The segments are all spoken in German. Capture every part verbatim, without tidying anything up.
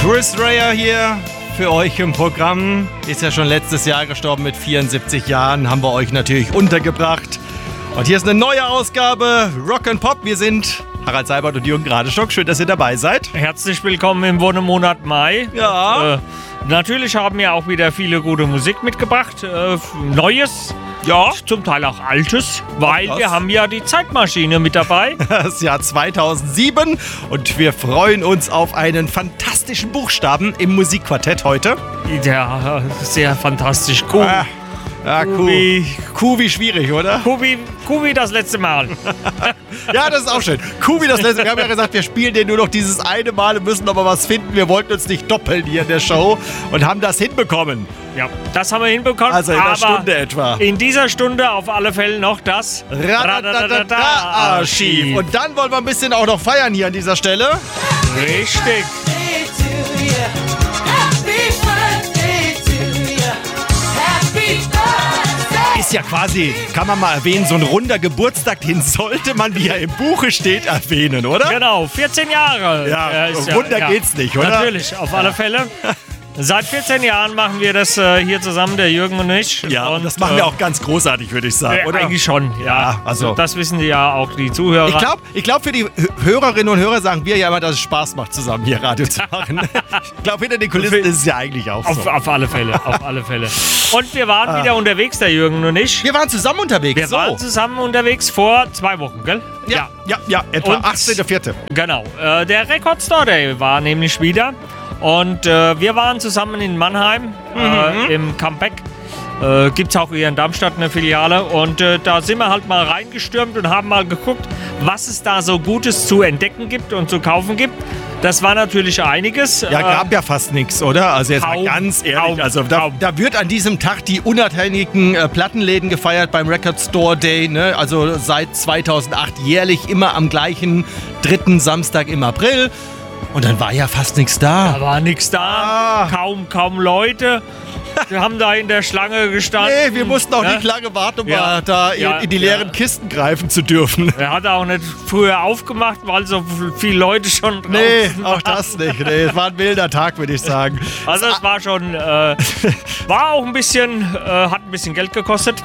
Chris Rea hier für euch im Programm. Ist ja schon letztes Jahr gestorben mit vierundsiebzig Jahren. Haben wir euch natürlich untergebracht. Und hier ist eine neue Ausgabe Rock and Pop. Wir sind Harald Seibert und Jürgen Gradestock. Schön, dass ihr dabei seid. Herzlich willkommen im Wonnemonat Mai. Ja. Und, äh, natürlich haben wir auch wieder viele gute Musik mitgebracht. Äh, Neues. Ja. Zum Teil auch Altes, weil wir haben ja die Zeitmaschine mit dabei. Das Jahr zweitausendsieben und wir freuen uns auf einen fantastischen Buchstaben im Musikquartett heute. Ja, sehr fantastisch. Cool. Ah, ja, Kuh. Wie, Kuh wie schwierig, oder? Kuh wie, Kuh wie das letzte Mal. Ja, das ist auch schön. Kuh wie das letzte Mal. Wir haben ja gesagt, wir spielen den nur noch dieses eine Mal und müssen aber was finden. Wir wollten uns nicht doppeln hier in der Show und haben das hinbekommen. Ja, das haben wir hinbekommen. Also in einer Stunde etwa. In dieser Stunde auf alle Fälle noch das Radadadada-Archiv. Und dann wollen wir ein bisschen auch noch feiern hier an dieser Stelle. Richtig. Ist ja quasi, kann man mal erwähnen, so ein runder Geburtstag, den sollte man, wie er im Buche steht, erwähnen, oder? Genau, vierzehn Jahre. Ja, äh, ist runder ja, geht's nicht, oder? Natürlich, auf alle Fälle. Seit vierzehn Jahren machen wir das äh, hier zusammen, der Jürgen und ich. Ja, und und das machen äh, wir auch ganz großartig, würde ich sagen, äh, oder? Eigentlich schon, ja. Ja, also. Das wissen die ja auch die Zuhörer. Ich glaube, ich glaub, für die Hörerinnen und Hörer sagen wir ja immer, dass es Spaß macht, zusammen hier Radio zu machen. Ich glaube, hinter den Kulissen ist es ja eigentlich auch auf, so. auf alle Fälle, auf alle Fälle. Und wir waren ah. wieder unterwegs, der Jürgen und ich. Wir waren zusammen unterwegs, Wir so. waren zusammen unterwegs vor zwei Wochen, gell? Ja, ja, ja, etwa Und- achtzehnter vierte Genau. Äh, der Record Store Day war nämlich wieder. Und äh, wir waren zusammen in Mannheim Mhm. äh, im Comeback. Äh, Gibt es auch hier in Darmstadt eine Filiale. Und äh, da sind wir halt mal reingestürmt und haben mal geguckt, was es da so Gutes zu entdecken gibt und zu kaufen gibt. Das war natürlich einiges. Ja, gab ja fast nichts, oder? Also jetzt kaum, mal ganz ehrlich, kaum, also da, kaum. da wird an diesem Tag die unabhängigen äh, Plattenläden gefeiert beim Record Store Day, ne? Also seit zweitausendacht jährlich immer am gleichen dritten Samstag im April. Und dann war ja fast nichts da. Da war nichts da, Ah. kaum, kaum Leute. Wir haben da in der Schlange gestanden. Nee, wir mussten auch ne? nicht lange warten, um Ja. mal da in, Ja, in die leeren ja. Kisten greifen zu dürfen. Er hat auch nicht früher aufgemacht, weil so viele Leute schon draußen Nee, auch waren. das nicht. Nee, es war ein wilder Tag, würde ich sagen. Also es war schon, äh, war auch ein bisschen, äh, hat ein bisschen Geld gekostet.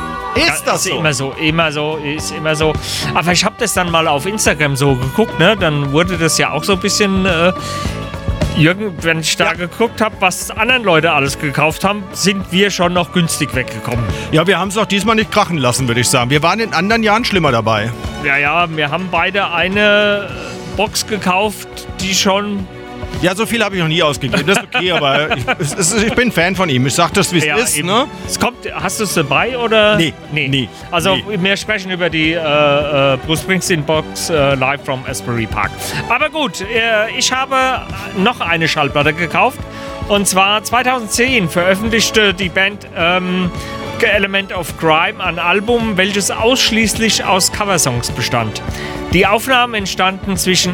Ist das ist so? immer so, immer so, ist immer so. Aber ich habe das dann mal auf Instagram so geguckt, ne? Dann wurde das ja auch so ein bisschen, äh, Jürgen, wenn ich da Ja. geguckt habe, was anderen Leute alles gekauft haben, sind wir schon noch günstig weggekommen. Ja, wir haben es auch diesmal nicht krachen lassen, würde ich sagen. Wir waren in anderen Jahren schlimmer dabei. Ja, ja, wir haben beide eine Box gekauft, die schon... Ja, so viel habe ich noch nie ausgegeben. Das ist okay, aber ich, es, es, ich bin Fan von ihm. Ich sag das, wie es Ja, ist, eben. ne? Es kommt, hast du es dabei oder? Nee, nee. nee, Also nee. wir sprechen über die äh, äh, Bruce Springsteen Box äh, live from Asbury Park. Aber gut, äh, ich habe noch eine Schallplatte gekauft. Und zwar zweitausendzehn veröffentlichte die Band ähm, Element of Crime ein Album, welches ausschließlich aus Coversongs bestand. Die Aufnahmen entstanden zwischen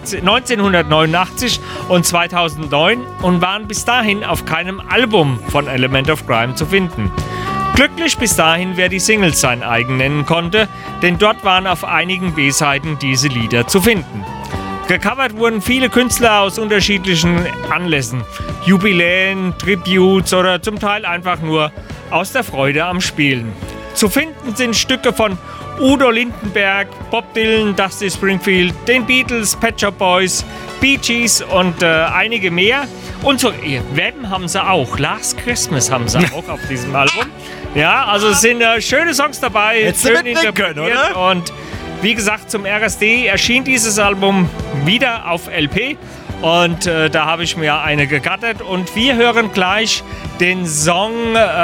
neunzehnhundertneunundachtzig und zweitausendneun und waren bis dahin auf keinem Album von Element of Crime zu finden. Glücklich bis dahin, wer die Singles sein eigen nennen konnte, denn dort waren auf einigen B-Seiten diese Lieder zu finden. Gecovert wurden viele Künstler aus unterschiedlichen Anlässen, Jubiläen, Tributes oder zum Teil einfach nur aus der Freude am Spielen. Zu finden sind Stücke von Udo Lindenberg, Bob Dylan, Dusty Springfield, den Beatles, Pet Shop Boys, Bee Gees und äh, einige mehr. Und so, Wem haben sie auch, Last Christmas haben sie auch auf diesem Album. Ja, also es sind äh, schöne Songs dabei, Hättest du schön mitnehmen können, interpretiert oder? und wie gesagt, zum R S D erschien dieses Album wieder auf L P und äh, da habe ich mir eine gegattert und wir hören gleich den Song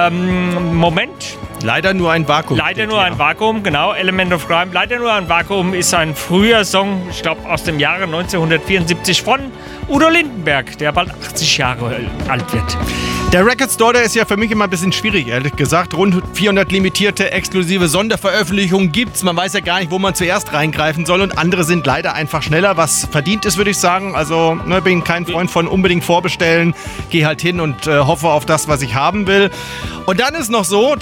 ähm, Moment. Leider nur ein Vakuum. Leider nur ein Vakuum, genau, Element of Crime. Leider nur ein Vakuum ist ein früher Song, ich glaube aus dem Jahre neunzehnhundertvierundsiebzig von Udo Lindenberg, der bald achtzig Jahre alt wird. Der Record Store, der ist ja für mich immer ein bisschen schwierig, ehrlich gesagt. Rund vierhundert limitierte, exklusive Sonderveröffentlichungen gibt's. Man weiß ja gar nicht, wo man zuerst reingreifen soll und andere sind leider einfach schneller, was verdient ist, würde ich sagen. Also, ne, bin kein Freund von unbedingt vorbestellen. Geh halt hin und äh, hoffe auf das, was ich haben will. Und dann ist noch so, dass das, was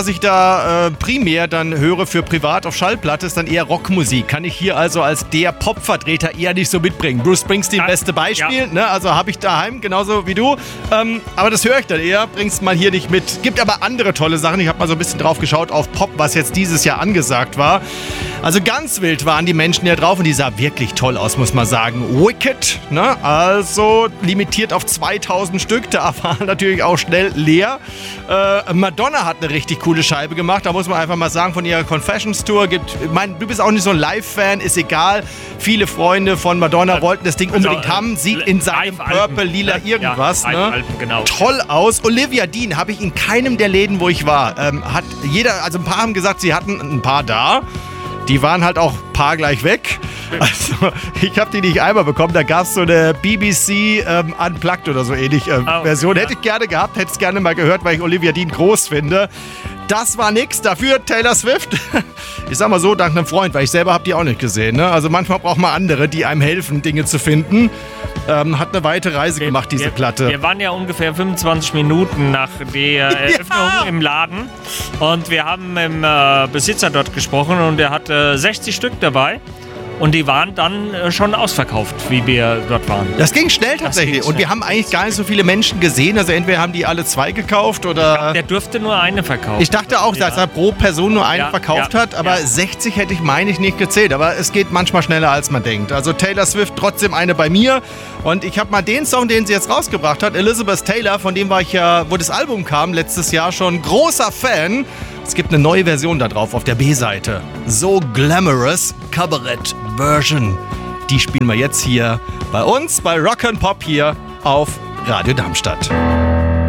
was ich da äh, primär dann höre für privat auf Schallplatte, ist dann eher Rockmusik. Kann ich hier also als der Popvertreter eher nicht so mitbringen. Bruce Springsteen, Ja, beste Beispiel, ja. ne? Also habe ich daheim, genauso wie du. Ähm, aber das höre ich dann eher, bring's mal hier nicht mit. Gibt aber andere tolle Sachen. Ich habe mal so ein bisschen drauf geschaut auf Pop, was jetzt dieses Jahr angesagt war. Also ganz wild waren die Menschen ja drauf und die sah wirklich toll aus, muss man sagen. Wicked, ne? Also limitiert auf zweitausend Stück, da war natürlich auch schnell leer. Äh, Madonna hat eine richtig coole Scheibe gemacht, da muss man einfach mal sagen, von ihrer Confessions Tour gibt, ich meine, du bist auch nicht so ein Live-Fan, ist egal. Viele Freunde von Madonna wollten das Ding Also, unbedingt haben. Sieht in seinem Live-Alben, Purple, lila ne? irgendwas, Ja, ne? Live-Alben, genau. Toll aus. Olivia Dean habe ich in keinem der Läden, wo ich war, ähm, hat jeder, also ein paar haben gesagt, sie hatten ein paar da. Die waren halt auch ein paar gleich weg. Also, ich habe die nicht einmal bekommen. Da gab es so eine B B C ähm, Unplugged oder so ähnlich äh, Oh, Version. ja. Hätte ich gerne gehabt, hätte es gerne mal gehört, weil ich Olivia Dean groß finde. Das war nix. Dafür Taylor Swift. Ich sag mal so, dank einem Freund, weil ich selber habe die auch nicht gesehen. Ne? Also manchmal braucht man andere, die einem helfen, Dinge zu finden. Ähm, hat eine weite Reise Wir- gemacht, diese wir, Platte. Wir waren ja ungefähr fünfundzwanzig Minuten nach der Eröffnung Ja. im Laden und wir haben mit dem äh, Besitzer dort gesprochen und er hatte sechzig Stück dabei und die waren dann äh, schon ausverkauft, wie wir dort waren. Das ging schnell tatsächlich. ging Und wir schnell. haben eigentlich gar nicht so viele Menschen gesehen. Also entweder haben die alle zwei gekauft oder... Der durfte nur eine verkaufen. Ich dachte auch, Ja. dass er pro Person nur einen Ja, verkauft ja, hat, aber ja. sechzig hätte ich, meine ich, nicht gezählt. Aber es geht manchmal schneller, als man denkt. Also Taylor Swift trotzdem eine bei mir. Und ich habe mal den Song, den sie jetzt rausgebracht hat, Elizabeth Taylor, von dem war ich ja, wo das Album kam, letztes Jahr schon großer Fan. Es gibt eine neue Version da drauf auf der B-Seite. So Glamorous Cabaret Version. Die spielen wir jetzt hier bei uns, bei Rock and Pop hier auf Radio Darmstadt.